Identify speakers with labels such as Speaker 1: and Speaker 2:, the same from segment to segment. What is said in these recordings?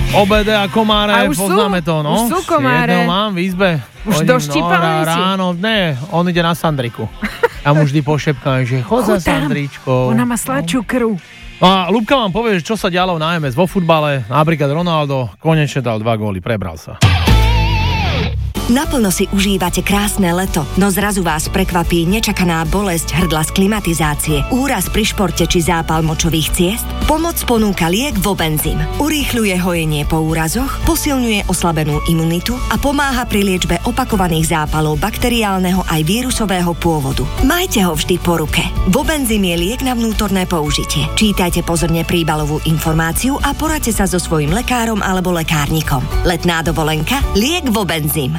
Speaker 1: Obede a komáre, poznáme to, no.
Speaker 2: Už sú komáre.
Speaker 1: Jedného mám v izbe.
Speaker 2: Už doštípali si?
Speaker 1: Ráno, ne, on ide na Sandriku. Ja mu vždy pošepkám, že chod za Sandričkou.
Speaker 2: Ona má sladšiu krv.
Speaker 1: A Ľubka vám povie, čo sa dialo na MS vo futbale. Napríklad Ronaldo konečne dal 2 góly, prebral sa.
Speaker 3: Naplno si užívate krásne leto, no zrazu vás prekvapí nečakaná bolesť hrdla z klimatizácie, úraz pri športe či zápal močových ciest? Pomoc ponúka liek Vobenzym. Urýchľuje hojenie po úrazoch, posilňuje oslabenú imunitu a pomáha pri liečbe opakovaných zápalov bakteriálneho aj vírusového pôvodu. Majte ho vždy po ruke. Vobenzym je liek na vnútorné použitie. Čítajte pozorne príbalovú informáciu a poradte sa so svojím lekárom alebo lekárnikom. Letná dovolenka, liek Vobenzym.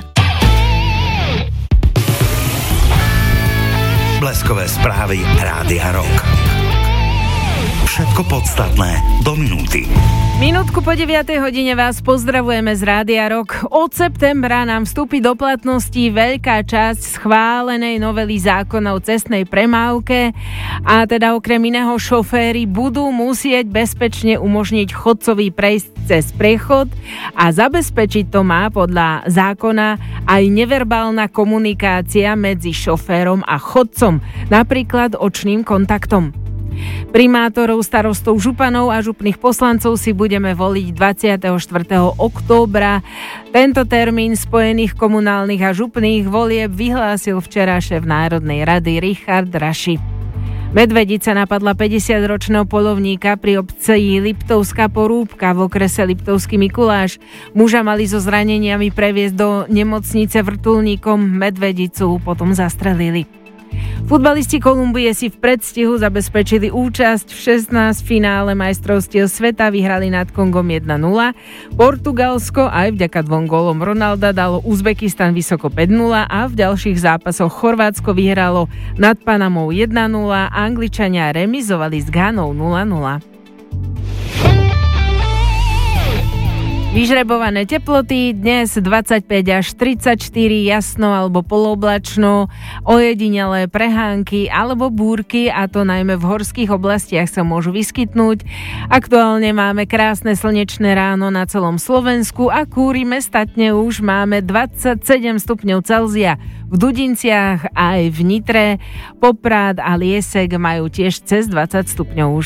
Speaker 4: Bleskové správy Rádia Rock. Všetko podstatné do minúty.
Speaker 2: Minútku po 9. hodine vás pozdravujeme z Rádia Rock. Od septembra nám vstúpi do platnosti veľká časť schválenej novely zákona o cestnej premávke a teda okrem iného šoféri budú musieť bezpečne umožniť chodcovi prejsť cez prechod a zabezpečiť to má podľa zákona aj neverbálna komunikácia medzi šoférom a chodcom, napríklad očným kontaktom. Primátorov, starostov, županov a župných poslancov si budeme voliť 24. októbra. Tento termín spojených komunálnych a župných volieb vyhlásil včera šéf Národnej rady Richard Raši. Medvedica napadla 50-ročného poľovníka pri obci Liptovská Porúbka v okrese Liptovský Mikuláš. Muža mali so zraneniami previesť do nemocnice vrtuľníkom, medvedicu potom zastrelili. Futbalisti Kolumbie si v predstihu zabezpečili účasť v 16 finále majstrovstiev sveta, vyhrali nad Kongom 1-0. Portugalsko aj vďaka 2 gólom Ronalda dalo Uzbekistan vysoko 5-0 a v ďalších zápasoch Chorvátsko vyhralo nad Panamou 1-0, Angličania remizovali s Ghanou 0-0. Vyžrebované teploty dnes 25 až 34, jasno alebo poloblačno, ojedinelé prehánky alebo búrky, a to najmä v horských oblastiach sa môžu vyskytnúť. Aktuálne máme krásne slnečné ráno na celom Slovensku a kúrime statne, už máme 27 stupňov Celzia. V Dudinciach aj v Nitre, Poprad a Liesek majú tiež cez 20 stupňov už.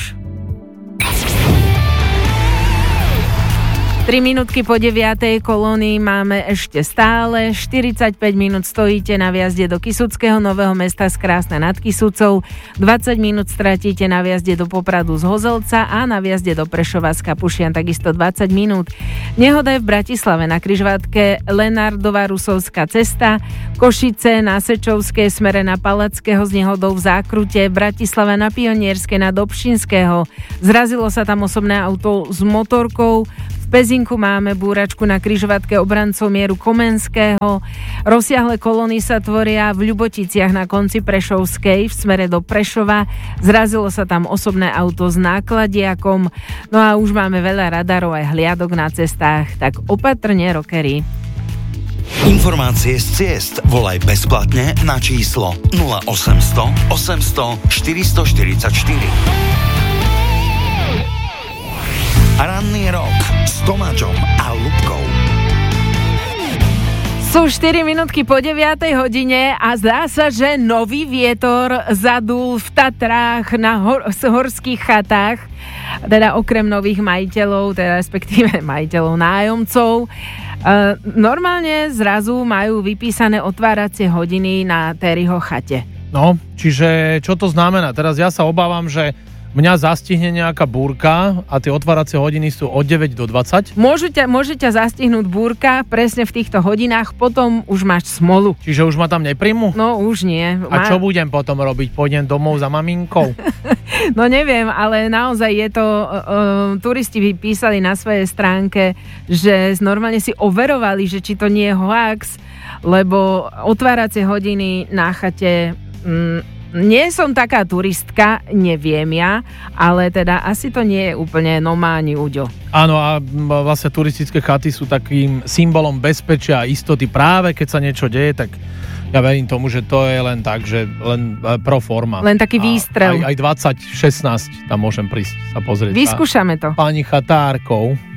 Speaker 2: 3 minútky po 9. kolónii máme ešte stále. 45 minút stojíte na vjazde do Kysuckého Nového Mesta z Krásne nad Kysucou. 20 minút stratíte na vjazde do Popradu z Hozelca a na vjazde do Prešova z Kapušian takisto 20 minút. Nehoda je v Bratislave na križovatke Lenardová Rusovská cesta, Košice na Sečovskej smere na Palackého s nehodou v zákrute, Bratislava na Pionierskej na Dobšinského. Zrazilo sa tam osobné auto s motorkou. V Pezinku máme búračku na križovatke Obrancov Mieru Komenského. Rozsiahle kolóny sa tvoria v Ľuboticiach na konci Prešovskej v smere do Prešova. Zrazilo sa tam osobné auto s nákladiakom. No a už máme veľa radarov aj hliadok na cestách, tak opatrne, rockery.
Speaker 4: Informácie z ciest volaj bezplatne na číslo 0800 800 444. Ranný rok s Tomáčom a Ľubkou.
Speaker 2: Sú 4 minútky po 9. hodine a zdá sa, že nový vietor zadul v Tatrách na horských chatách, teda okrem nových majiteľov, teda respektíve majiteľov nájomcov. Normálne zrazu majú vypísané otváracie hodiny na Terryho chate. No, čiže čo to znamená? Teraz ja sa obávam, že mňa zastihne nejaká búrka a tie otváracie hodiny sú od 9 do 20. Môže ťa zastihnúť búrka presne v týchto hodinách, potom už máš smolu. Čiže už ma tam nepríjmu? No už nie. A čo budem potom robiť? Pôjdem domov za maminkou? No neviem, ale naozaj je to, turisti písali na svojej stránke, že normálne si overovali, že či to nie je hoax, lebo otváracie hodiny na chate... Nie som taká turistka, neviem ja, ale teda asi to nie je úplne normálny Uďo. Áno, a vlastne turistické chaty sú takým symbolom bezpečia a istoty. Práve keď sa niečo deje, tak ja verím tomu, že to je len tak, že len pro forma. Len taký výstrel. Aj 20-16 tam môžem prísť sa pozrieť. Vyskúšame to. Pani chatárkov.